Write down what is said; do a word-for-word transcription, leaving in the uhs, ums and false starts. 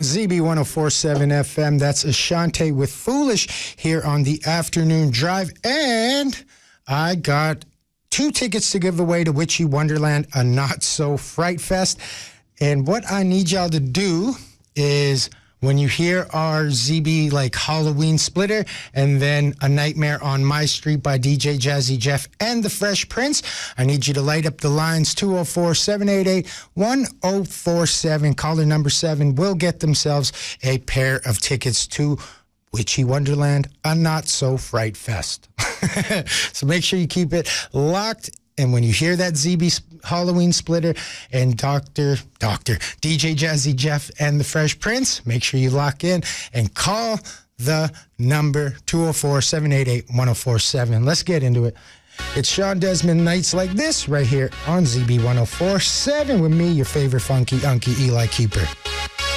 Z B one oh four point seven F M. That's Ashante with Foolish here on the afternoon drive. And I got two tickets to give away to Witchy Wonderland, a not-so-fright fest. And what I need y'all to do is, when you hear our Z B like Halloween splitter and then A Nightmare on My Street by D J Jazzy Jeff and the Fresh Prince, I need you to light up the lines two oh four, seven eight eight, one oh four seven. Caller number seven will get themselves a pair of tickets to Witchy Wonderland, a not-so-fright fest. So make sure you keep it locked. And when you hear that Z B Halloween splitter and Doctor Doctor D J Jazzy Jeff and the Fresh Prince, make sure you lock in and call the number two oh four, seven eight eight, one oh four seven. Let's get into it. It's Sean Desmond Nights Like This right here on Z B one oh four point seven with me, your favorite funky unky Eli Keeper.